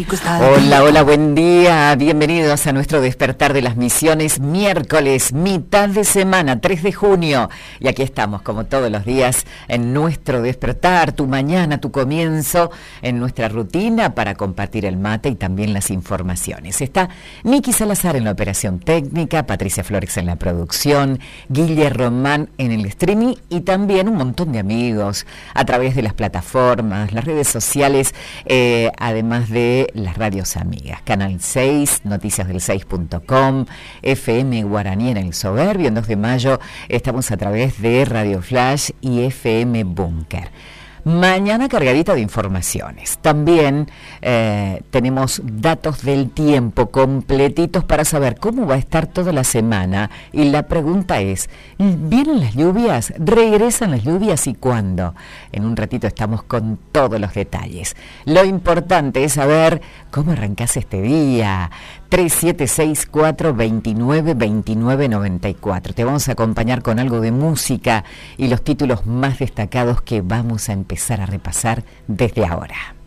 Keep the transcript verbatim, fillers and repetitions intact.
Hola, hola, buen día, bienvenidos a nuestro despertar de las misiones, miércoles, mitad de semana, tres de junio, y aquí estamos como todos los días en nuestro despertar, tu mañana, tu comienzo, en nuestra rutina para compartir el mate y también las informaciones. Está Niki Salazar en la operación técnica, Patricia Flores en la producción, Guille Román en el streaming y también un montón de amigos a través de las plataformas, las redes sociales, eh, además de las radios amigas, Canal seis, noticias del seis punto com, F M Guaraní en el Soberbio, en dos de mayo estamos a través de Radio Flash y F M Búnker. Mañana cargadita de informaciones. También eh, tenemos datos del tiempo completitos para saber cómo va a estar toda la semana. Y la pregunta es, ¿vienen las lluvias? ¿Regresan las lluvias y cuándo? En un ratito estamos con todos los detalles. Lo importante es saber cómo arrancás este día. tres siete seis cuatro dos nueve dos nueve nueve cuatro. Te vamos a acompañar con algo de música y los títulos más destacados que vamos a empezar a repasar desde ahora.